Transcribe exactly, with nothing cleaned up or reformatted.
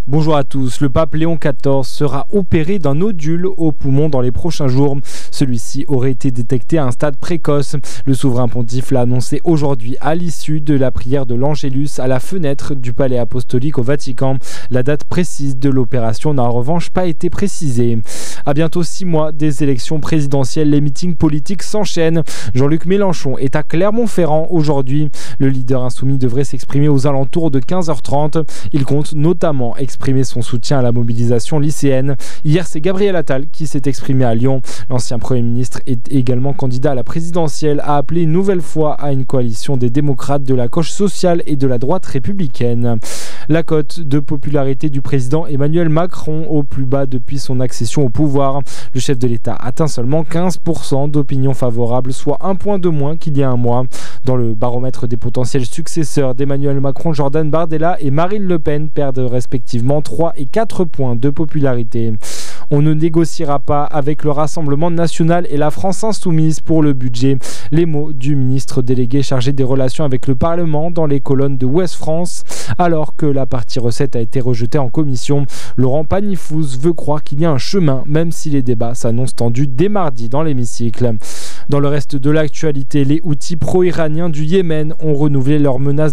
Bonjour à tous, le pape Léon quatorze sera opéré d'un nodule au poumon dans les prochains jours. Celui-ci aurait été détecté à un stade précoce. Le souverain pontife l'a annoncé aujourd'hui à l'issue de la prière de l'Angélus à la fenêtre du palais apostolique au Vatican. La date précise de l'opération n'a en revanche pas été précisée. À bientôt six mois des élections présidentielles, les meetings politiques s'enchaînent. Jean-Luc Mélenchon est à Clermont-Ferrand aujourd'hui. Le leader insoumis devrait s'exprimer aux alentours de quinze heures trente. Il compte notamment exprimer son soutien à la mobilisation lycéenne. Hier, c'est Gabriel Attal qui s'est exprimé à Lyon. L'ancien Premier ministre est également candidat à la présidentielle, a appelé une nouvelle fois à une coalition des démocrates, de la gauche sociale et de la droite républicaine. La cote de popularité du président Emmanuel Macron au plus bas depuis son accession au pouvoir. Le chef de l'État atteint seulement quinze pour cent d'opinion favorable, soit un point de moins qu'il y a un mois. Dans le baromètre des potentiels successeurs d'Emmanuel Macron, Jordan Bardella et Marine Le Pen perdent respectivement trois et quatre points de popularité. On ne négociera pas avec le Rassemblement national et la France insoumise pour le budget. Les mots du ministre délégué chargé des relations avec le Parlement dans les colonnes de Ouest France, alors que la partie recette a été rejetée en commission. Laurent Pagny-Fouz veut croire qu'il y a un chemin, même si les débats s'annoncent tendus dès mardi dans l'hémicycle. Dans le reste de l'actualité, les Houthis pro-iraniens du Yémen ont renouvelé leur menace